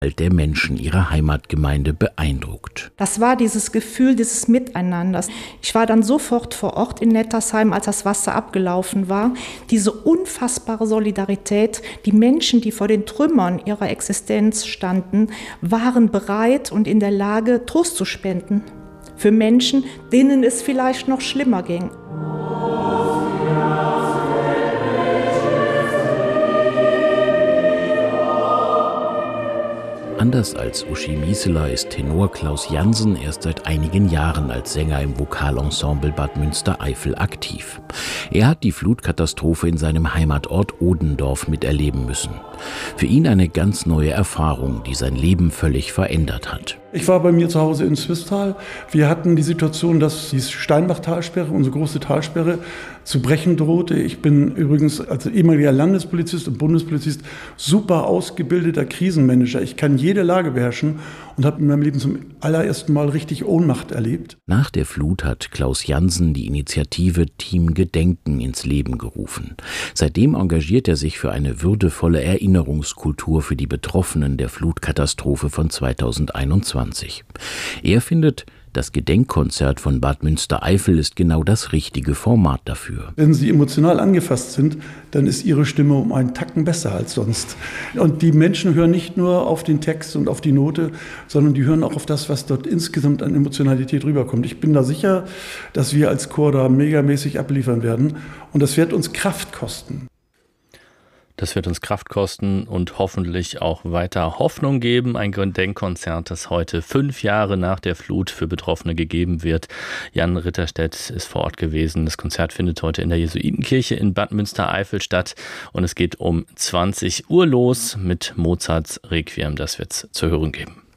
der Menschen ihrer Heimatgemeinde beeindruckt. Das war dieses Gefühl dieses Miteinanders. Ich war dann sofort vor Ort in Nettersheim, als das Wasser abgelaufen war. Diese unfassbare Solidarität, die Menschen, die vor den Trümmern ihrer Existenz standen, waren bereit und in der Lage, Trost zu spenden. Für Menschen, denen es vielleicht noch schlimmer ging. Anders als Uschi Mieseler ist Tenor Klaus Jansen erst seit einigen Jahren als Sänger im Vokalensemble Bad Münstereifel aktiv. Er hat die Flutkatastrophe in seinem Heimatort Odendorf miterleben müssen. Für ihn eine ganz neue Erfahrung, die sein Leben völlig verändert hat. Ich war bei mir zu Hause in Swisttal. Wir hatten die Situation, dass die Steinbach-Talsperre, unsere große Talsperre, zu brechen drohte. Ich bin übrigens als ehemaliger Landespolizist und Bundespolizist super ausgebildeter Krisenmanager. Ich kann jede Lage beherrschen und habe in meinem Leben zum allerersten Mal richtig Ohnmacht erlebt. Nach der Flut hat Klaus Jansen die Initiative Team Gedenken ins Leben gerufen. Seitdem engagiert er sich für eine würdevolle Erinnerungskultur für die Betroffenen der Flutkatastrophe von 2021. Er findet, das Gedenkkonzert von Bad Münstereifel ist genau das richtige Format dafür. Wenn Sie emotional angefasst sind, dann ist Ihre Stimme um einen Tacken besser als sonst. Und die Menschen hören nicht nur auf den Text und auf die Note, sondern die hören auch auf das, was dort insgesamt an Emotionalität rüberkommt. Ich bin da sicher, dass wir als Chor da megamäßig abliefern werden und das wird uns Kraft kosten. Das wird uns Kraft kosten und hoffentlich auch weiter Hoffnung geben. Ein Gedenkkonzert, das heute 5 Jahre nach der Flut für Betroffene gegeben wird. Jan Ritterstedt ist vor Ort gewesen. Das Konzert findet heute in der Jesuitenkirche in Bad Münstereifel statt. Und es geht um 20 Uhr los mit Mozarts Requiem. Das wird es zu hören geben.